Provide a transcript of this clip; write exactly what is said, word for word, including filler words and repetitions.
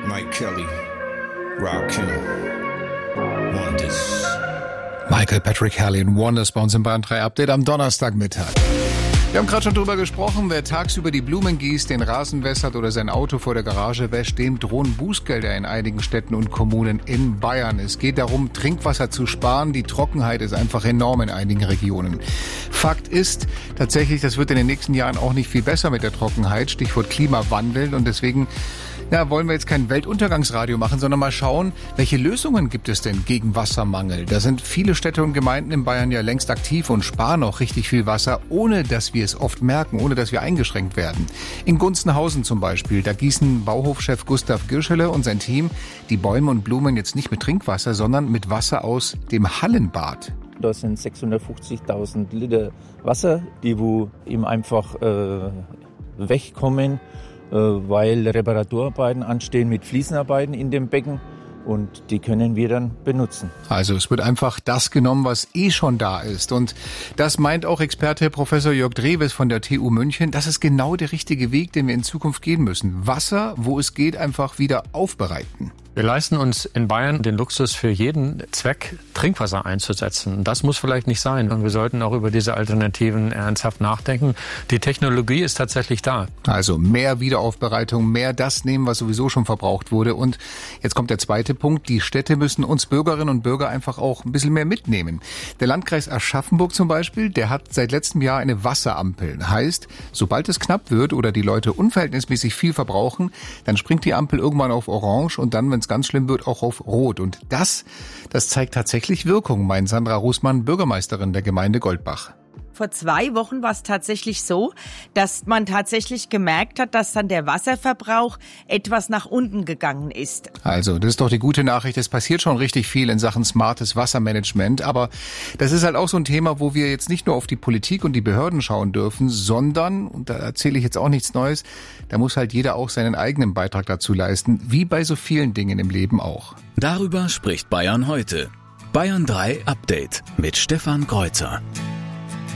Mike Kelly, Rakim, Wonders. Michael Patrick Kelly und Wonders bei uns im Bayern drei Update am Donnerstagmittag. Wir haben gerade schon drüber gesprochen, wer tagsüber die Blumen gießt, den Rasen wässert oder sein Auto vor der Garage wäscht, dem drohen Bußgelder in einigen Städten und Kommunen in Bayern. Es geht darum, Trinkwasser zu sparen. Die Trockenheit ist einfach enorm in einigen Regionen. Fakt ist tatsächlich, das wird in den nächsten Jahren auch nicht viel besser mit der Trockenheit. Stichwort Klimawandel. Und deswegen ja, wollen wir jetzt kein Weltuntergangsradio machen, sondern mal schauen, welche Lösungen gibt es denn gegen Wassermangel? Da sind viele Städte und Gemeinden in Bayern ja längst aktiv und sparen auch richtig viel Wasser, ohne dass wir es oft merken, ohne dass wir eingeschränkt werden. In Gunzenhausen zum Beispiel, da gießen Bauhofchef Gustav Girschele und sein Team die Bäume und Blumen jetzt nicht mit Trinkwasser, sondern mit Wasser aus dem Hallenbad. Da sind sechshundertfünfzigtausend Liter Wasser, die wo ihm einfach äh, wegkommen, weil Reparaturarbeiten anstehen mit Fliesenarbeiten in dem Becken und die können wir dann benutzen. Also es wird einfach das genommen, was eh schon da ist. Und das meint auch Experte Professor Jörg Drewes von der T U München. Das ist genau der richtige Weg, den wir in Zukunft gehen müssen. Wasser, wo es geht, einfach wieder aufbereiten. Wir leisten uns in Bayern den Luxus, für jeden Zweck Trinkwasser einzusetzen. Das muss vielleicht nicht sein. Und wir sollten auch über diese Alternativen ernsthaft nachdenken. Die Technologie ist tatsächlich da. Also mehr Wiederaufbereitung, mehr das nehmen, was sowieso schon verbraucht wurde. Und jetzt kommt der zweite Punkt. Die Städte müssen uns Bürgerinnen und Bürger einfach auch ein bisschen mehr mitnehmen. Der Landkreis Aschaffenburg zum Beispiel, der hat seit letztem Jahr eine Wasserampel. Heißt, sobald es knapp wird oder die Leute unverhältnismäßig viel verbrauchen, dann springt die Ampel irgendwann auf Orange und dann, wenn es ganz schlimm wird, auch auf Rot. Und das, das zeigt tatsächlich Wirkung, meint Sandra Rußmann, Bürgermeisterin der Gemeinde Goldbach. Vor zwei Wochen war es tatsächlich so, dass man tatsächlich gemerkt hat, dass dann der Wasserverbrauch etwas nach unten gegangen ist. Also, das ist doch die gute Nachricht. Es passiert schon richtig viel in Sachen smartes Wassermanagement. Aber das ist halt auch so ein Thema, wo wir jetzt nicht nur auf die Politik und die Behörden schauen dürfen, sondern, und da erzähle ich jetzt auch nichts Neues, da muss halt jeder auch seinen eigenen Beitrag dazu leisten, wie bei so vielen Dingen im Leben auch. Darüber spricht Bayern heute. Bayern drei Update mit Stefan Kreuzer.